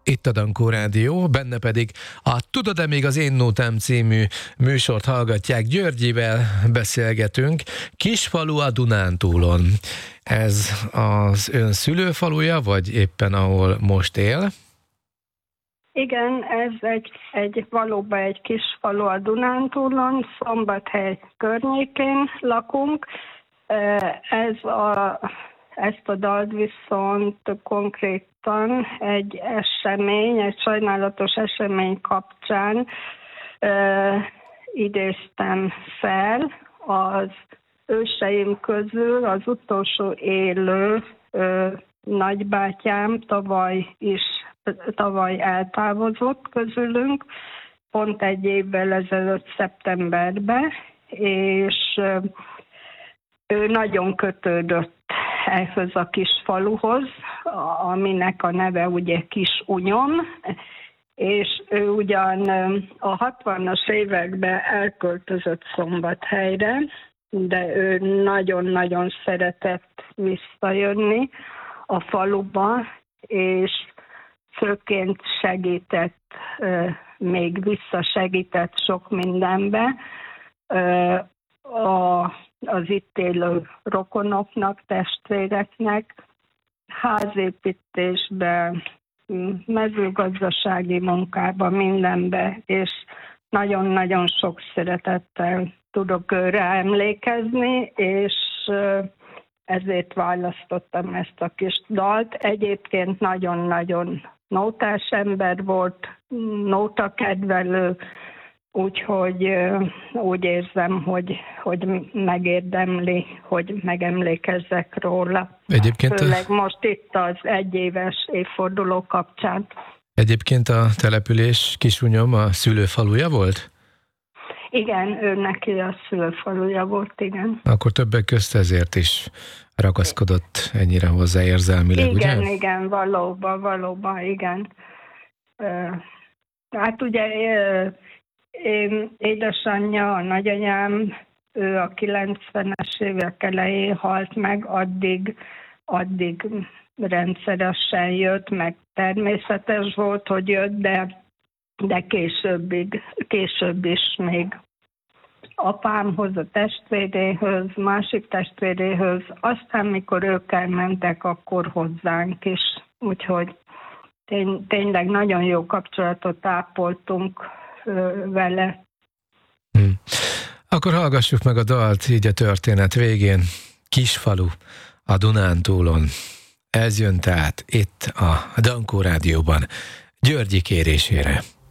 Itt a Dankó Rádió, benne pedig a Tudod-e még az én nótám című műsort hallgatják. Györgyivel beszélgetünk, Kisfalu a Dunántúlon. Ez az ön szülőfaluja, vagy éppen ahol most él? Igen, ez valóban egy kis falu a Dunántúlon, Szombathely környékén lakunk. Ezt a dalt viszont konkrétan egy sajnálatos esemény kapcsán idéztem fel. Az őseim közül az utolsó élő nagybátyám tavaly eltávozott közülünk, pont egy évvel ezelőtt szeptemberben, és ő nagyon kötődött ehhez a kis faluhoz, aminek a neve ugye Kisunyom, és ő ugyan a 60-as években elköltözött Szombathelyre, de ő nagyon-nagyon szeretett visszajönni a faluba, és főként visszasegített sok mindenbe az itt élő rokonoknak, testvéreknek, házépítésbe, mezőgazdasági munkába, mindenbe, és nagyon-nagyon sok szeretettel tudok őre emlékezni, és ezért választottam ezt a kis dalt. Egyébként nagyon-nagyon nótás ember volt, nótakedvelő, úgyhogy úgy érzem, hogy megérdemli, hogy megemlékezzek róla. Egyébként főleg most itt az egyéves évforduló kapcsán. Egyébként a település Kisunyom a szülőfaluja volt? Igen, ő neki a szülőfaluja volt, igen. Akkor többek közt ezért is ragaszkodott ennyire hozzá érzelmileg, igen, ugye? Igen, valóban, igen. Hát ugye édesanyja, a nagyanyám, ő a 90-es évek elején halt meg, addig rendszeresen jött, meg természetes volt, hogy jött, de később is még apámhoz, a testvéréhöz, másik testvéréhöz, aztán mikor ők elmentek, akkor hozzánk is. Úgyhogy tényleg nagyon jó kapcsolatot ápoltunk vele. Akkor hallgassuk meg a dalt így a történet végén. Kisfalu a Dunántúlon. Ez jön tehát itt a Dankó Rádióban Györgyi kérésére.